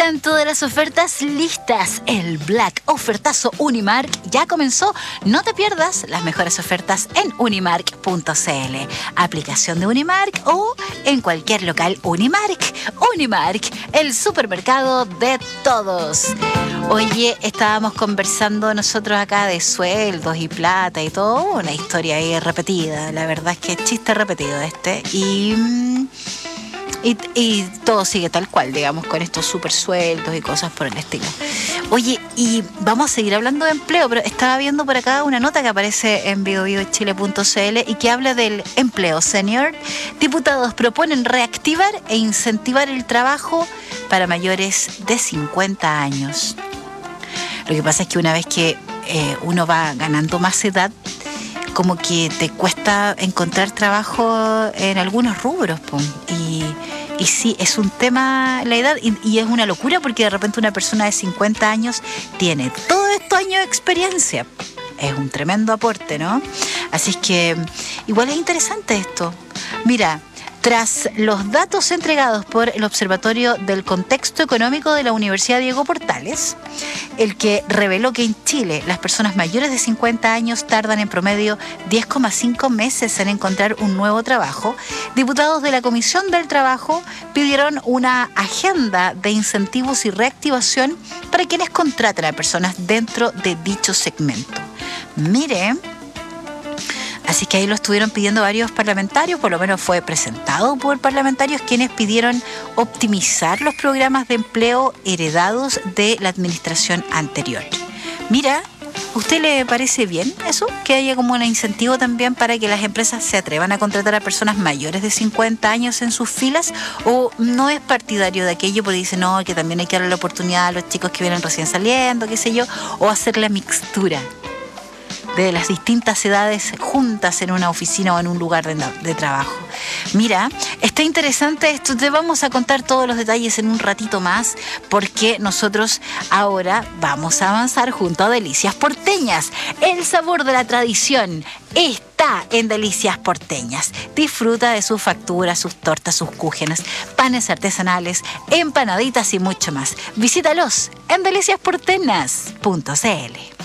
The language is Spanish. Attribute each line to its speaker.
Speaker 1: Están todas las ofertas listas. El Black Ofertazo Unimark ya comenzó. No te pierdas las mejores ofertas en unimark.cl, aplicación de Unimark o en cualquier local Unimark. Unimark, el supermercado de todos. Oye, estábamos conversando nosotros acá de sueldos y plata y todo, una historia ahí repetida. La verdad es que es chiste repetido y todo sigue tal cual, digamos, con estos super sueldos y cosas por el estilo. Oye, y vamos a seguir hablando de empleo, pero estaba viendo por acá una nota que aparece en biobiochile.cl y que habla del empleo senior. Diputados proponen reactivar e incentivar el trabajo para mayores de 50 años. Lo que pasa es que una vez que uno va ganando más edad, como que te cuesta encontrar trabajo en algunos rubros, y sí, es un tema la edad, y es una locura porque de repente una persona de 50 años tiene todos estos años de experiencia. Es un tremendo aporte, ¿no? Así es que igual es interesante esto. Mira, tras los datos entregados por el Observatorio del Contexto Económico de la Universidad Diego Portales, el que reveló que en Chile las personas mayores de 50 años tardan en promedio 10,5 meses en encontrar un nuevo trabajo, diputados de la Comisión del Trabajo pidieron una agenda de incentivos y reactivación para quienes contratan a personas dentro de dicho segmento. Mire, así que ahí lo estuvieron pidiendo varios parlamentarios, por lo menos fue presentado por parlamentarios quienes pidieron optimizar los programas de empleo heredados de la administración anterior. Mira, ¿usted le parece bien eso? Que haya como un incentivo también para que las empresas se atrevan a contratar a personas mayores de 50 años en sus filas, ¿o no es partidario de aquello porque dice no, que también hay que darle la oportunidad a los chicos que vienen recién saliendo, qué sé yo, o hacer la mixtura de las distintas edades juntas en una oficina o en un lugar de trabajo? Mira, está interesante esto. Te vamos a contar todos los detalles en un ratito más, porque nosotros ahora vamos a avanzar junto a Delicias Porteñas. El sabor de la tradición está en Delicias Porteñas. Disfruta de sus facturas, sus tortas, sus cúgenes, panes artesanales, empanaditas y mucho más. Visítalos en deliciasportenas.cl.